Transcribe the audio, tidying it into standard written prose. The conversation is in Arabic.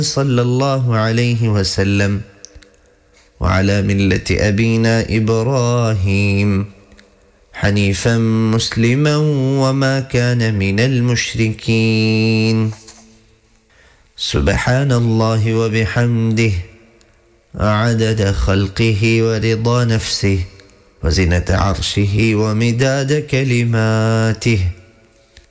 صلى الله عليه وسلم وعلى ملة أبينا إبراهيم حنيفا مسلما وما كان من المشركين. سبحان الله وبحمده عدد خلقه ورضا نفسه وزنة عرشه ومداد كلماته